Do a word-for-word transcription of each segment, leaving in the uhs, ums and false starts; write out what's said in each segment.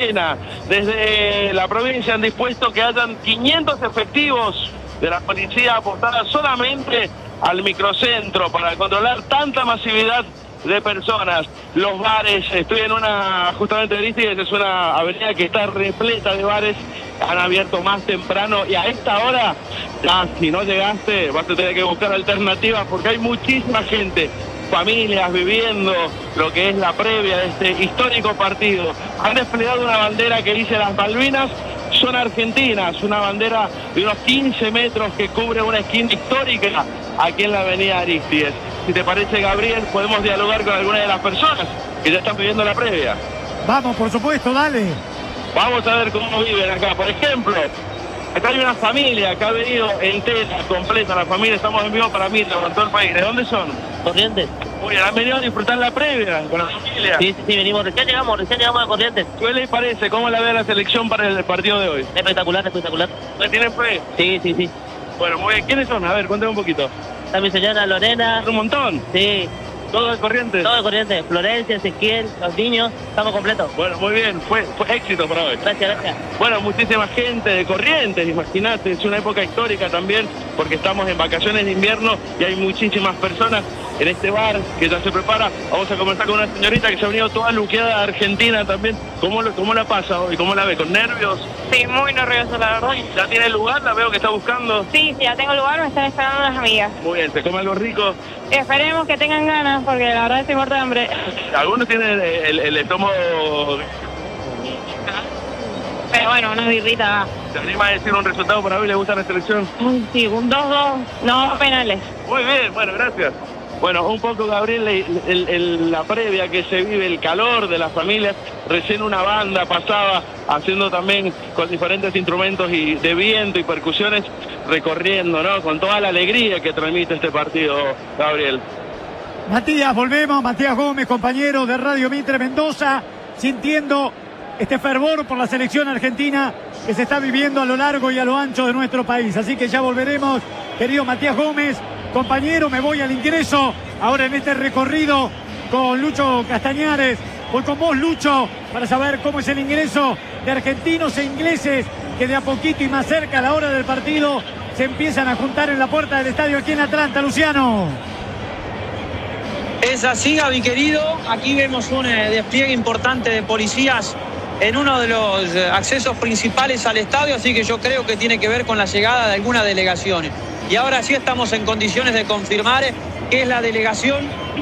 Lorena. Desde la provincia han dispuesto que hayan quinientos efectivos de la policía apostada solamente al microcentro para controlar tanta masividad de personas. Los bares, estoy en una, justamente en Aristides, es una avenida que está repleta de bares, han abierto más temprano y a esta hora, ya, si no llegaste, vas a tener que buscar alternativas porque hay muchísima gente, familias viviendo lo que es la previa de este histórico partido. Han desplegado una bandera que dice las Malvinas son argentinas, una bandera de unos quince metros que cubre una esquina histórica aquí en la avenida Aristides. Si te parece, Gabriel, podemos dialogar con algunas de las personas que ya están viviendo la previa. Vamos, por supuesto, dale. Vamos a ver cómo viven acá. Por ejemplo, acá hay una familia que ha venido entera, completa, la familia, estamos en vivo para Mirta, con todo el país. ¿De dónde son? Corrientes. Muy bien, ¿han venido a disfrutar la previa con la familia? Sí, sí, sí, venimos, recién llegamos, recién llegamos a Corrientes. ¿Qué les parece? ¿Cómo la ve la selección para el partido de hoy? Espectacular, espectacular. ¿Le tienen fe? Sí, sí, sí. Bueno, muy bien. ¿Quiénes son? A ver, cuéntame un poquito. Está mi señora Lorena. Un montón. Sí. ¿Todo de Corrientes? Todo de Corrientes. Florencia, Ezequiel, los niños, estamos completos. Bueno, muy bien. Fue, fue éxito para hoy. Gracias, gracias. Bueno, muchísima gente de Corrientes, imagínate, es una época histórica también, porque estamos en vacaciones de invierno y hay muchísimas personas en este bar que ya se prepara. Vamos a conversar con una señorita que se ha venido toda luqueada de Argentina también. ¿Cómo, lo, ¿Cómo la pasa hoy? ¿Cómo la ve? ¿Con nervios? Sí, muy nervioso, la verdad. ¿Ya tiene el lugar? La veo que está buscando. Sí, sí, ya tengo lugar, me están esperando unas amigas. Muy bien, ¿se come algo rico? Esperemos que tengan ganas, porque la verdad estoy muerta de hambre. Algunos tienen el, el, el estómago... Pero bueno, una birrita. ¿Se anima a decir un resultado para hoy? ¿Le gusta la selección? Uy, sí, un dos dos, no penales. Muy bien, bueno, gracias. Bueno, un poco, Gabriel, el, el, la previa que se vive, el calor de las familias. Recién una banda pasaba haciendo también con diferentes instrumentos y de viento y percusiones, recorriendo, ¿no? Con toda la alegría que transmite este partido, Gabriel. Matías, volvemos. Matías Gómez, compañero de Radio Mitre Mendoza, sintiendo este fervor por la selección argentina que se está viviendo a lo largo y a lo ancho de nuestro país. Así que ya volveremos, querido Matías Gómez. Compañero, me voy al ingreso ahora en este recorrido con Lucho Castañares. Voy con vos, Lucho, para saber cómo es el ingreso de argentinos e ingleses que de a poquito y más cerca a la hora del partido se empiezan a juntar en la puerta del estadio aquí en Atlanta. Luciano. Es así, Gaby querido. Aquí vemos un eh, despliegue importante de policías en uno de los eh, accesos principales al estadio, así que yo creo que tiene que ver con la llegada de algunas delegaciones. Y ahora sí estamos en condiciones de confirmar que es la delegación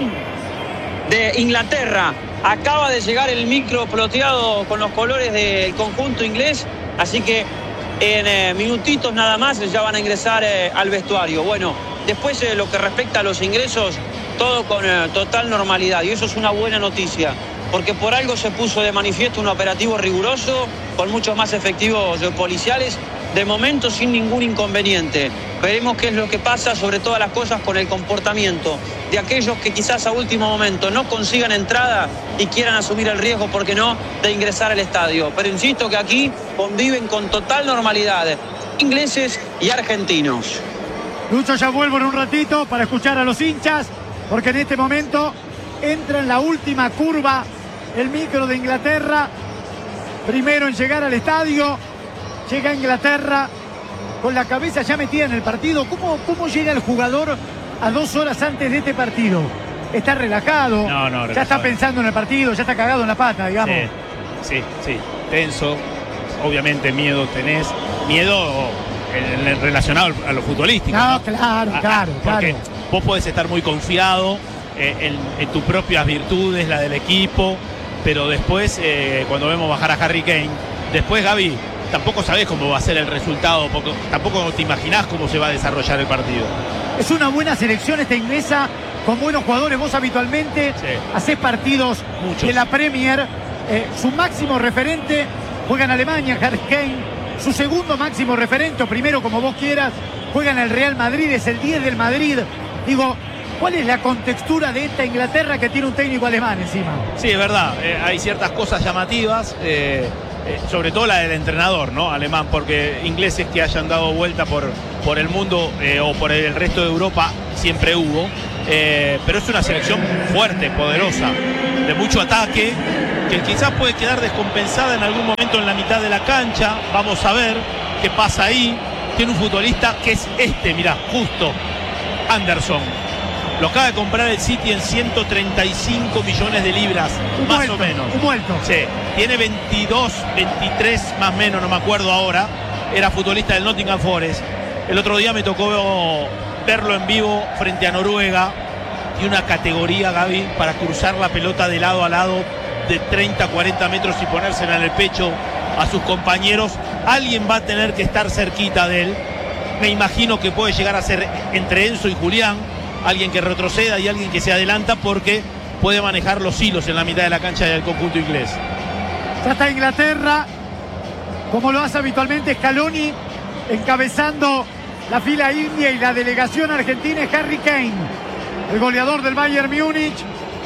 de Inglaterra. Acaba de llegar el micro ploteado con los colores del conjunto inglés, así que en eh, minutitos nada más ya van a ingresar eh, al vestuario. Bueno, después eh, lo que respecta a los ingresos, todo con eh, total normalidad, y eso es una buena noticia, porque por algo se puso de manifiesto un operativo riguroso, con muchos más efectivos eh, policiales, de momento sin ningún inconveniente. Veremos qué es lo que pasa, sobre todas las cosas, con el comportamiento de aquellos que quizás a último momento no consigan entrada y quieran asumir el riesgo, ¿por qué no?, de ingresar al estadio. Pero insisto que aquí conviven con total normalidad ingleses y argentinos. Lucho, ya vuelvo en un ratito para escuchar a los hinchas, porque en este momento entra en la última curva el micro de Inglaterra, primero en llegar al estadio. Llega a Inglaterra con la cabeza ya metida en el partido. ¿Cómo, cómo llega el jugador a dos horas antes de este partido? ¿Está relajado? No, no, ya relajado. está pensando en el partido, ya está cagado en la pata, digamos. Sí, sí, sí. Tenso. Obviamente miedo tenés. Miedo en, en, relacionado a lo futbolístico. No, ¿no? claro, a, claro, a, porque claro. Vos podés estar muy confiado eh, en, en tus propias virtudes, la del equipo, pero después, eh, cuando vemos bajar a Harry Kane, después, Gaby, tampoco sabés cómo va a ser el resultado, porque tampoco te imaginás cómo se va a desarrollar el partido. Es una buena selección esta inglesa, con buenos jugadores. Vos habitualmente sí. hacés partidos Muchos. de la Premier. Eh, su máximo referente juega en Alemania, Harry Kane. Su segundo máximo referente, o primero como vos quieras, juega en el Real Madrid, es el diez del Madrid. Digo, ¿cuál es la contextura de esta Inglaterra que tiene un técnico alemán encima? Sí, es verdad. Eh, hay ciertas cosas llamativas. Eh... Eh, sobre todo la del entrenador, ¿no?, alemán, porque ingleses que hayan dado vuelta por, por el mundo eh, o por el resto de Europa siempre hubo, eh, pero es una selección fuerte, poderosa, de mucho ataque, que quizás puede quedar descompensada en algún momento en la mitad de la cancha. Vamos a ver qué pasa ahí. Tiene un futbolista que es este, mirá, justo, Anderson. Lo acaba de comprar el City en ciento treinta y cinco millones de libras, Un más vuelto, o menos. un vuelto. Sí, tiene veintidós, veintitrés más o menos, no me acuerdo ahora. Era futbolista del Nottingham Forest. El otro día me tocó verlo en vivo frente a Noruega. Tiene una categoría, Gaby, para cruzar la pelota de lado a lado de treinta, cuarenta metros y ponérsela en el pecho a sus compañeros. Alguien va a tener que estar cerquita de él. Me imagino que puede llegar a ser entre Enzo y Julián, alguien que retroceda y alguien que se adelanta, porque puede manejar los hilos en la mitad de la cancha del conjunto inglés. Ya está Inglaterra, como lo hace habitualmente Scaloni, encabezando la fila india, y la delegación argentina es Harry Kane, el goleador del Bayern Múnich,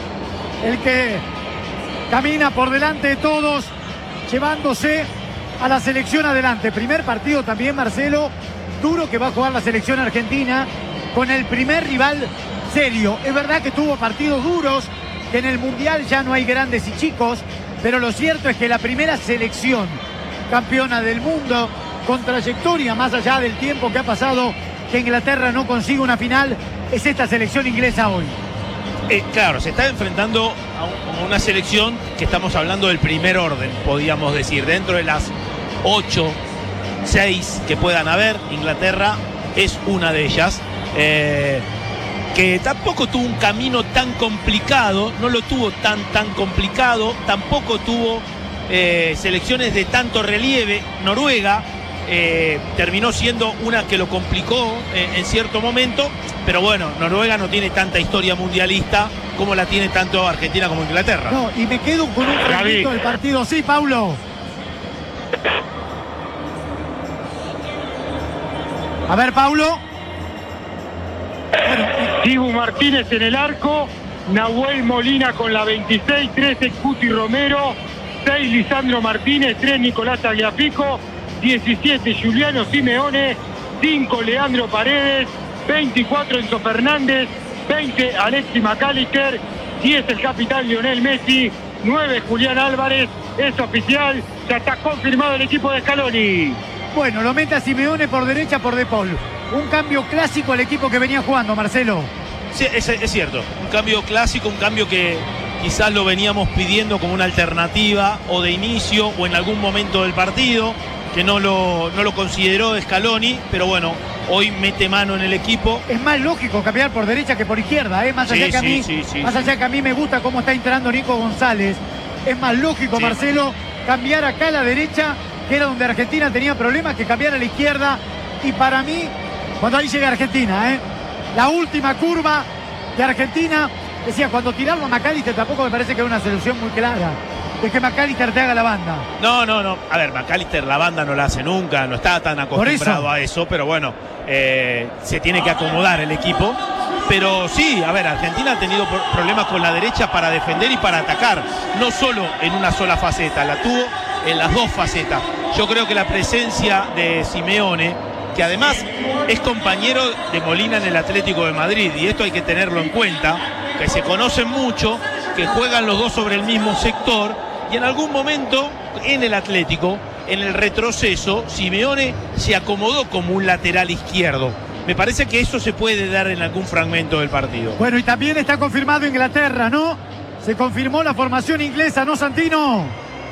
el que camina por delante de todos, llevándose a la selección adelante. Primer partido también, Marcelo, duro que va a jugar la selección argentina con el primer rival serio. Es verdad que tuvo partidos duros, que en el Mundial ya no hay grandes y chicos, pero lo cierto es que la primera selección campeona del mundo, con trayectoria más allá del tiempo que ha pasado que Inglaterra no consigue una final, es esta selección inglesa hoy. Eh, claro, se está enfrentando a, un, a una selección que estamos hablando del primer orden, podríamos decir. Dentro de las ocho, seis que puedan haber, Inglaterra es una de ellas. Eh, que tampoco tuvo un camino tan complicado, no lo tuvo tan, tan complicado, tampoco tuvo eh, selecciones de tanto relieve. Noruega eh, terminó siendo una que lo complicó eh, en cierto momento, pero bueno, Noruega no tiene tanta historia mundialista como la tiene tanto Argentina como Inglaterra. No, y me quedo con un fragmento del partido. Sí, Paulo. A ver, Paulo. Bueno, Dibu Martínez en el arco, Nahuel Molina con la veintiséis, trece Cuti Romero, seis Lisandro Martínez, tres Nicolás Tagliafico, diecisiete Giuliano Simeone, cinco Leandro Paredes, veinticuatro Enzo Fernández, veinte Alexis McAllister, diez el capitán Lionel Messi, nueve Julián Álvarez. Es oficial, ya está confirmado el equipo de Scaloni. Bueno, lo mete a Simeone por derecha, por De Paul. Un cambio clásico al equipo que venía jugando, Marcelo. Sí, es, es cierto, un cambio clásico, un cambio que quizás lo veníamos pidiendo como una alternativa o de inicio o en algún momento del partido, que no lo, no lo consideró Scaloni, pero bueno, hoy mete mano en el equipo. Es más lógico cambiar por derecha que por izquierda, ¿eh? Más allá sí, que a sí, mí, sí, sí, más sí. allá que a mí me gusta cómo está entrando Nico González. Es más lógico, sí, Marcelo, cambiar acá a la derecha, que era donde Argentina tenía problemas, que cambiar a la izquierda. Y para mí, cuando ahí llega Argentina, ¿eh? La última curva de Argentina, decía, cuando tirarlo a McAllister tampoco me parece que es una solución muy clara, de que McAllister te haga la banda. No, no, no. A ver, McAllister la banda no la hace nunca, no está tan acostumbrado eso. a eso, pero bueno, eh, se tiene que acomodar el equipo. Pero sí, a ver, Argentina ha tenido problemas con la derecha para defender y para atacar, no solo en una sola faceta, la tuvo en las dos facetas. Yo creo que la presencia de Simeone, que además es compañero de Molina en el Atlético de Madrid, y esto hay que tenerlo en cuenta, que se conocen mucho, que juegan los dos sobre el mismo sector, y en algún momento en el Atlético, en el retroceso, Simeone se acomodó como un lateral izquierdo. Me parece que eso se puede dar en algún fragmento del partido. Bueno, y también está confirmado Inglaterra, ¿no? Se confirmó la formación inglesa, ¿no, Santino?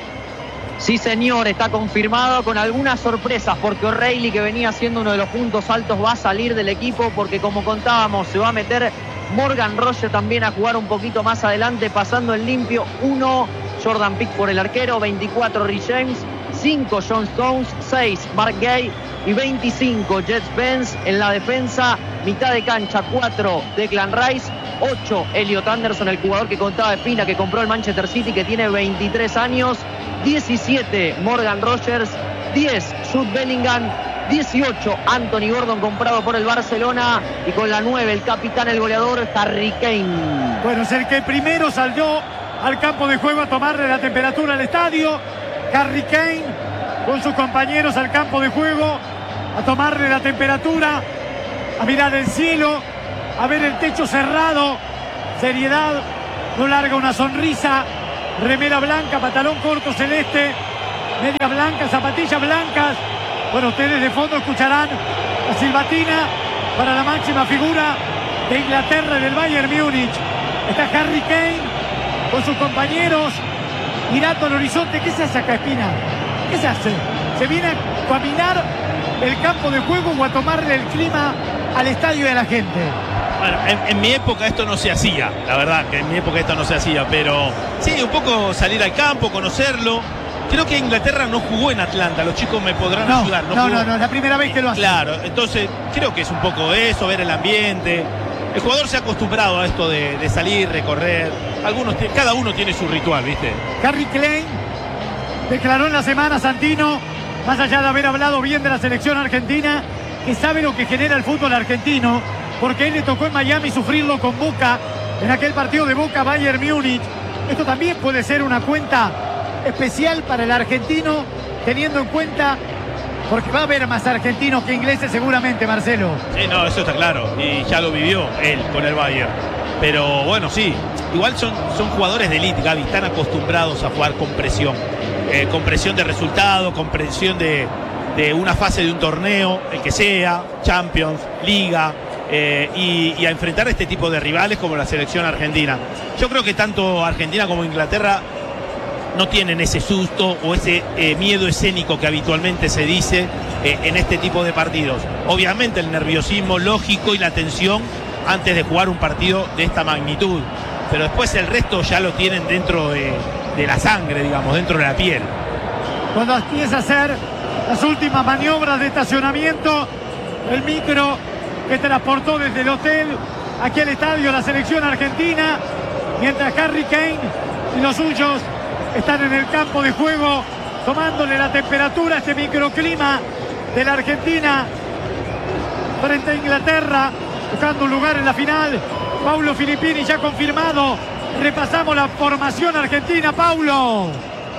Sí, señor, está confirmado con algunas sorpresas, porque O'Reilly, que venía siendo uno de los puntos altos, va a salir del equipo, porque como contábamos, se va a meter Morgan Rogers también a jugar un poquito más adelante, pasando en limpio. Uno, Jordan Pickford el arquero, veinticuatro Rhys James, cinco John Stones, seis Mark Gay y veinticinco Jet Spence en la defensa. Mitad de cancha, cuatro Declan Rice, ocho Elliot Anderson, el jugador que contaba Espina, que compró el Manchester City, que tiene veintitrés años, diecisiete Morgan Rogers, diez Jude Bellingham, dieciocho Anthony Gordon, comprado por el Barcelona, y con la nueve el capitán, el goleador Harry Kane. Bueno, es el que primero salió al campo de juego a tomarle la temperatura al estadio. Harry Kane con sus compañeros al campo de juego a tomarle la temperatura, a mirar el cielo, a ver el techo cerrado. Seriedad, no larga una sonrisa. Remera blanca, pantalón corto celeste, media blanca, zapatillas blancas. Bueno, ustedes de fondo escucharán la silbatina para la máxima figura de Inglaterra, del Bayern Múnich. Está Harry Kane con sus compañeros mirando al horizonte. ¿Qué se hace acá, Espina? ¿Qué se hace? ¿Se viene a caminar el campo de juego o a tomarle el clima al estadio y a la gente? Bueno, en, en mi época esto no se hacía, la verdad que en mi época esto no se hacía, pero sí, un poco salir al campo, conocerlo. Creo que Inglaterra no jugó en Atlanta, los chicos me podrán no, ayudar. No, no, no, no, es la primera vez que lo hace. Claro, entonces creo que es un poco eso, ver el ambiente. El jugador se ha acostumbrado a esto de, de salir, recorrer. Algunos, cada uno tiene su ritual, ¿viste? Harry Kane declaró en la semana, Santino, más allá de haber hablado bien de la selección argentina, que sabe lo que genera el fútbol argentino, porque a él le tocó en Miami sufrirlo con Boca, en aquel partido de Boca Bayern Múnich. Esto también puede ser una cuenta especial para el argentino, teniendo en cuenta, porque va a haber más argentinos que ingleses seguramente, Marcelo. Sí, no, eso está claro, y ya lo vivió él con el Bayern. Pero bueno, sí, igual son, son jugadores de élite, Gaby, están acostumbrados a jugar con presión, eh, con presión de resultado, con presión de, de una fase de un torneo, el que sea, Champions, Liga, eh, y, y a enfrentar este tipo de rivales como la selección argentina. Yo creo que tanto Argentina como Inglaterra no tienen ese susto o ese eh, miedo escénico que habitualmente se dice eh, en este tipo de partidos. Obviamente el nerviosismo lógico y la tensión antes de jugar un partido de esta magnitud, pero después el resto ya lo tienen dentro de, de la sangre, digamos, dentro de la piel. Cuando empieza a hacer las últimas maniobras de estacionamiento, el micro que transportó desde el hotel aquí al estadio la selección argentina, mientras Harry Kane y los suyos están en el campo de juego tomándole la temperatura a este microclima de la Argentina frente a Inglaterra, buscando un lugar en la final. Paulo Filippini ya confirmado. Repasamos la formación argentina, Paulo.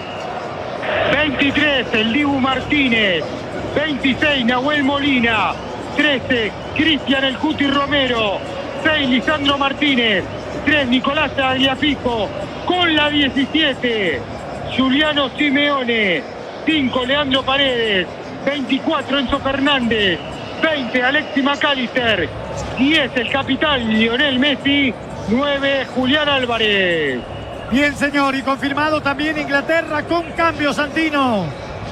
veintitrés, el Dibu Martínez. veintiséis, Nahuel Molina. trece, Cristian El Cuti Romero. seis, Lisandro Martínez. tres, Nicolás Tagliafico. Con la diecisiete, Juliano Simeone. cinco, Leandro Paredes. veinticuatro, Enzo Fernández. veinte, Alexis McAllister. diez, el capitán Lionel Messi. nueve, Julián Álvarez. Bien, señor, y confirmado también Inglaterra con cambio, Santino.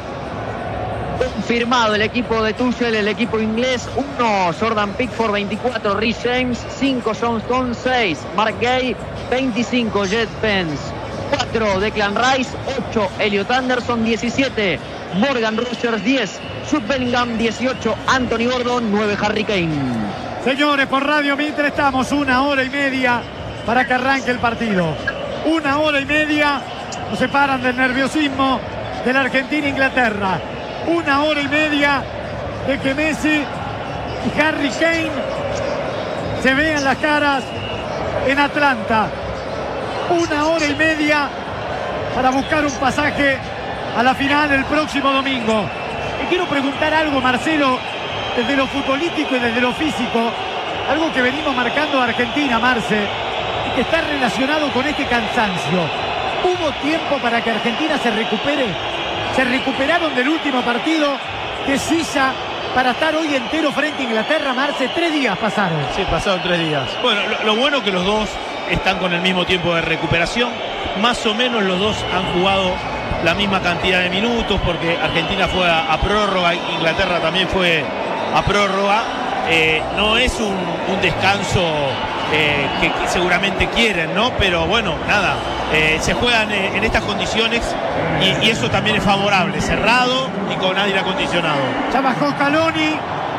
Confirmado el equipo de Tuchel, el equipo inglés. uno, Jordan Pickford. veinticuatro, Reece James. cinco, John Stones. seis, Mark Gay. veinticinco, Jet Pence. cuatro, Declan Rice. ocho, Elliot Anderson. diecisiete, Morgan Rogers. diez, Jude Bellingham. dieciocho, Anthony Gordon. nueve, Harry Kane. Señores, por Radio Mitre estamos una hora y media para que arranque el partido. Una hora y media nos separan del nerviosismo de la Argentina-Inglaterra. Una hora y media de que Messi y Harry Kane se vean las caras en Atlanta. Una hora y media para buscar un pasaje a la final el próximo domingo. Y quiero preguntar algo, Marcelo, desde lo futbolístico y desde lo físico, algo que venimos marcando a Argentina, Marce, y que está relacionado con este cansancio. ¿Hubo tiempo para que Argentina se recupere? Se recuperaron del último partido de Suiza para estar hoy entero frente a Inglaterra, Marce. Tres días pasaron. Sí, pasaron tres días. Bueno, lo, lo bueno que los dos están con el mismo tiempo de recuperación. Más o menos los dos han jugado la misma cantidad de minutos, porque Argentina fue a, a prórroga, Inglaterra también fue a prórroga. Eh, no es un, un descanso eh, que, que seguramente quieren, ¿no? Pero bueno, nada, eh, se juegan eh, en estas condiciones y, y eso también es favorable, cerrado y con aire acondicionado. Ya bajó Scaloni,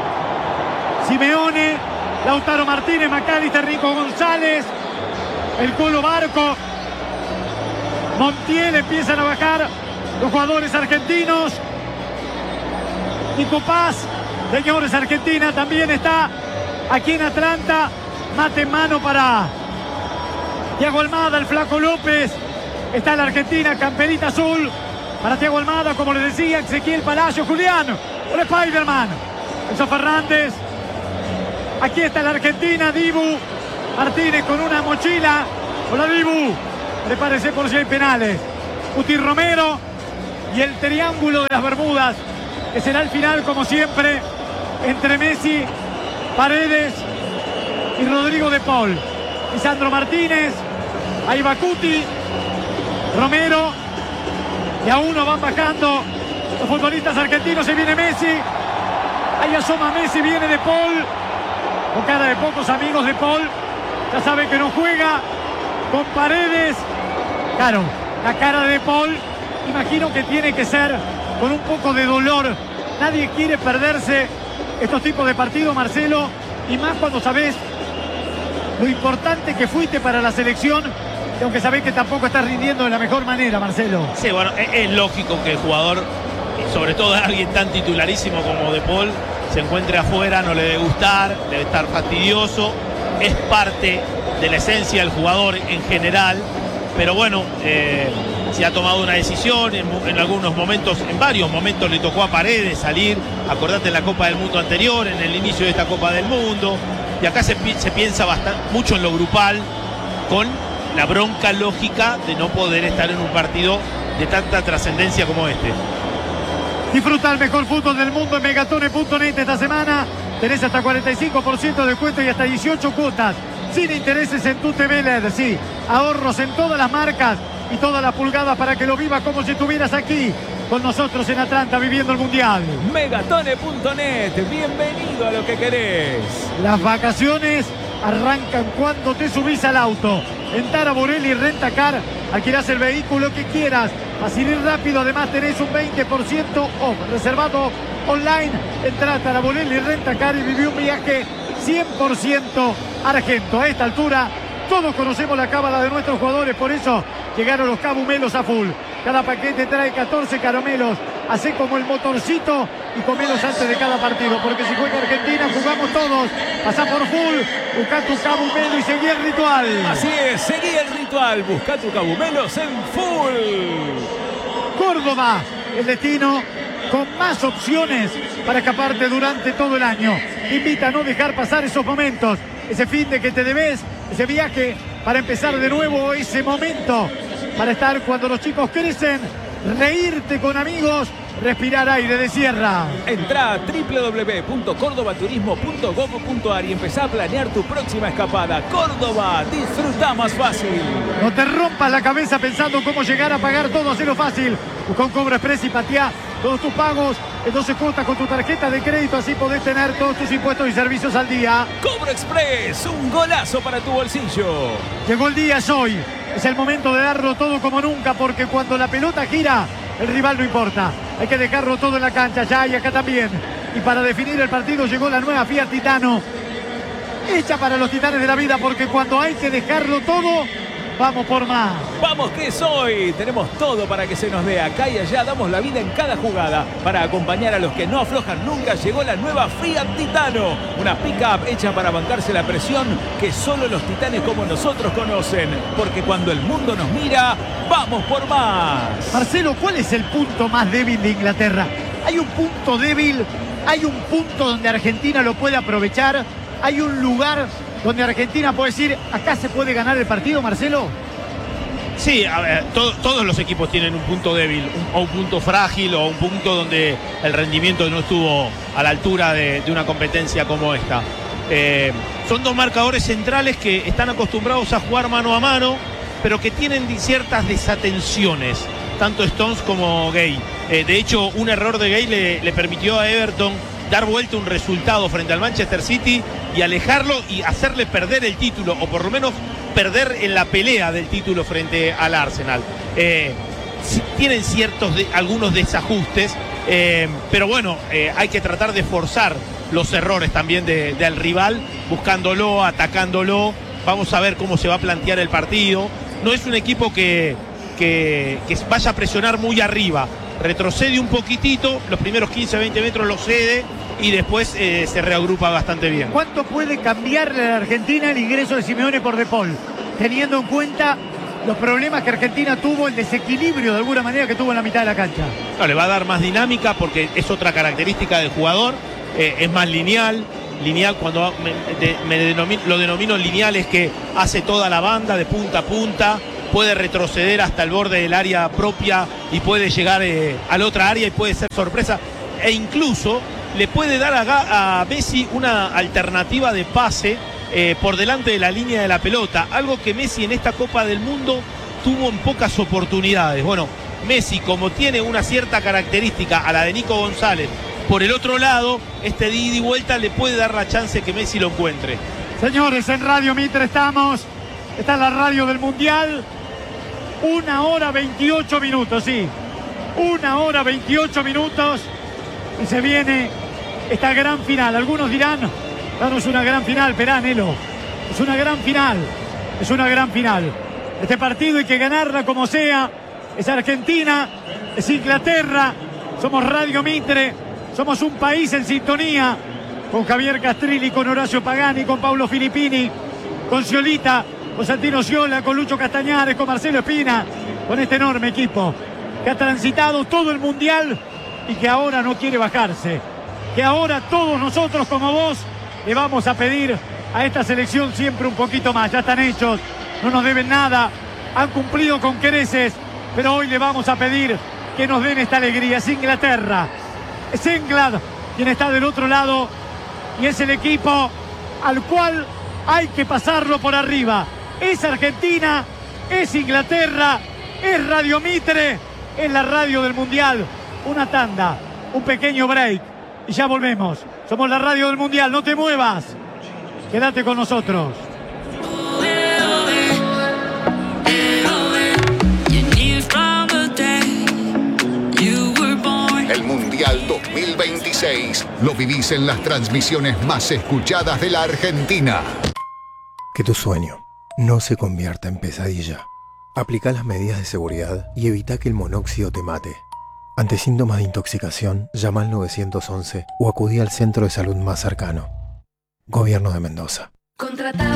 Simeone, Lautaro Martínez, McAllister, Rico González, el Colo Barco, Montiel. Empiezan a bajar los jugadores argentinos. Nico Paz, señores, Argentina también está aquí en Atlanta. Mate en mano para Thiago Almada, el Flaco López. Está la Argentina, camperita azul para Thiago Almada, como les decía, Ezequiel Palacio, Julián, el Spiderman, Enzo Fernández, Aquí está la Argentina, Dibu Martínez con una mochila. Hola Dibu, prepárese por si hay penales. Cuti Romero y el triángulo de las Bermudas, que será el final como siempre entre Messi, Paredes y Rodrigo de Paul. Lisandro Martínez, ahí va Cuti, Romero, y a uno van bajando los futbolistas argentinos. Se viene Messi, ahí asoma Messi, viene de Paul, con cara de pocos amigos de Paul, ya sabe que no juega, con Paredes, claro, la cara de Paul, imagino que tiene que ser con un poco de dolor. Nadie quiere perderse estos tipos de partidos, Marcelo, y más cuando sabés lo importante que fuiste para la selección, y aunque sabés que tampoco estás rindiendo de la mejor manera, Marcelo. Sí, bueno, es, es lógico que el jugador, sobre todo alguien tan titularísimo como De Paul, se encuentre afuera, no le debe gustar, debe estar fastidioso, es parte de la esencia del jugador en general, pero bueno, eh, se ha tomado una decisión, en, en algunos momentos, en varios momentos le tocó a Paredes salir, acordate en la Copa del Mundo anterior, en el inicio de esta Copa del Mundo, y acá se, se piensa bastante, mucho en lo grupal, con la bronca lógica de no poder estar en un partido de tanta trascendencia como este. Disfruta el mejor fútbol del mundo en megatone punto net esta semana. Tenés hasta cuarenta y cinco por ciento de descuento y hasta dieciocho cuotas sin intereses en tu T V L E D. Sí, ahorros en todas las marcas y todas las pulgadas para que lo vivas como si estuvieras aquí con nosotros en Atlanta viviendo el Mundial. megatone punto net, bienvenido a lo que querés. Las vacaciones arrancan cuando te subís al auto. En Tara Borelli Rentacar alquilás el vehículo que quieras. Fácil y rápido, además tenés un veinte por ciento off. Reservado online, entrá a Tara Borelli Rentacar y viví un viaje cien por ciento argento. A esta altura todos conocemos la cábala de nuestros jugadores, por eso llegaron los cabumelos a full. Cada paquete trae catorce caramelos. Hacé como el motorcito y comelos antes de cada partido, porque si juega Argentina jugamos todos. Pasá por full, buscá tu cabumelo y seguí el ritual. Así es, seguí el ritual, buscá tu cabumelos en full. Córdoba, el destino con más opciones para escaparte durante todo el año. Te invita a no dejar pasar esos momentos, ese fin de que te debes, ese viaje para empezar de nuevo, ese momento para estar cuando los chicos crecen, reírte con amigos, respirar aire de sierra. Entrá a doble u doble u doble u punto córdoba turismo punto gob punto ar y empezá a planear tu próxima escapada. Córdoba, disfruta más fácil. No te rompas la cabeza pensando cómo llegar a pagar todo, hacerlo fácil. Con Cobro Express y pateá todos tus pagos en doce cuotas con tu tarjeta de crédito, así podés tener todos tus impuestos y servicios al día. Cobro Express, un golazo para tu bolsillo. Llegó el día, es hoy. Es el momento de darlo todo como nunca, porque cuando la pelota gira, el rival no importa. Hay que dejarlo todo en la cancha, ya y acá también. Y para definir el partido llegó la nueva Fiat Titano, hecha para los titanes de la vida, porque cuando hay que dejarlo todo, vamos por más. Vamos que es hoy. Tenemos todo para que se nos dé. Acá y allá damos la vida en cada jugada. Para acompañar a los que no aflojan nunca, llegó la nueva Fiat Titano. Una pick-up hecha para bancarse la presión que solo los titanes como nosotros conocen. Porque cuando el mundo nos mira, vamos por más. Marcelo, ¿cuál es el punto más débil de Inglaterra? ¿Hay un punto débil? ¿Hay un punto donde Argentina lo puede aprovechar? ¿Hay un lugar donde Argentina puede decir, acá se puede ganar el partido, Marcelo? Sí, a ver, to todos los equipos tienen un punto débil, un, o un punto frágil, o un punto donde el rendimiento no estuvo a la altura de, de una competencia como esta. Eh, son dos marcadores centrales que están acostumbrados a jugar mano a mano, pero que tienen ciertas desatenciones, tanto Stones como Gay. Eh, de hecho, un error de Gay le, le permitió a Everton dar vuelta un resultado frente al Manchester City y alejarlo y hacerle perder el título, o por lo menos perder en la pelea del título frente al Arsenal. Eh, tienen ciertos, de, algunos desajustes, eh, pero bueno, eh, hay que tratar de forzar los errores también de, del rival, buscándolo, atacándolo. Vamos a ver cómo se va a plantear el partido. No es un equipo que, que, que vaya a presionar muy arriba. Retrocede un poquitito, los primeros quince a veinte metros lo cede y después eh, se reagrupa bastante bien. ¿Cuánto puede cambiarle a la Argentina el ingreso de Simeone por De Paul? Teniendo en cuenta los problemas que Argentina tuvo, el desequilibrio de alguna manera que tuvo en la mitad de la cancha. No, le va a dar más dinámica porque es otra característica del jugador, eh, es más lineal, lineal, cuando me, de, me denomino, lo denomino lineal, es que hace toda la banda de punta a punta, puede retroceder hasta el borde del área propia y puede llegar eh, a la otra área y puede ser sorpresa, e incluso le puede dar a, a Messi una alternativa de pase eh, por delante de la línea de la pelota, algo que Messi en esta Copa del Mundo tuvo en pocas oportunidades. Bueno, Messi, como tiene una cierta característica a la de Nico González, por el otro lado, este ida y vuelta le puede dar la chance que Messi lo encuentre. Señores, en Radio Mitre estamos, está en la radio del Mundial, una hora veintiocho minutos, sí, una hora veintiocho minutos, y se viene esta gran final. Algunos dirán, no, no es una gran final, pero Nelo, es una gran final, es una gran final. Este partido hay que ganarla como sea, es Argentina, es Inglaterra, somos Radio Mitre. Somos un país en sintonía con Javier Castrilli, con Horacio Pagani, con Paulo Filippini, con Sciolita, con Santino Sciola, con Lucho Castañares, con Marcelo Espina, con este enorme equipo que ha transitado todo el Mundial y que ahora no quiere bajarse. Que ahora todos nosotros como vos le vamos a pedir a esta selección siempre un poquito más. Ya están hechos, no nos deben nada, han cumplido con creces, pero hoy le vamos a pedir que nos den esta alegría. Es Inglaterra. Es England quien está del otro lado y es el equipo al cual hay que pasarlo por arriba. Es Argentina, es Inglaterra, es Radio Mitre, es la radio del Mundial. Una tanda, un pequeño break y ya volvemos. Somos la radio del Mundial, no te muevas. Quédate con nosotros. El Mundial dos mil veintiséis lo vivís en las transmisiones más escuchadas de la Argentina. Que tu sueño no se convierta en pesadilla. Aplica las medidas de seguridad y evita que el monóxido te mate. Ante síntomas de intoxicación, llama al nueve once o acudí al centro de salud más cercano. Gobierno de Mendoza. Contrata